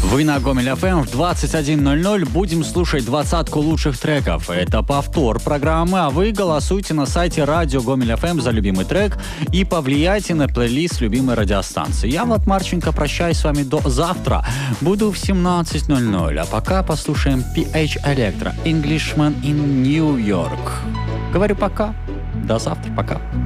Вы на Гомель ФМ в 21:00 будем слушать 20 лучших треков. Это повтор программы, а вы голосуйте на сайте радио Гомель ФМ за любимый трек и повлияйте на плейлист любимой радиостанции. Я, Влад Марченко, прощаюсь с вами до завтра. Буду в 17:00, а пока послушаем PH Electro, Englishman in New York. Говорю пока. До завтра. Пока.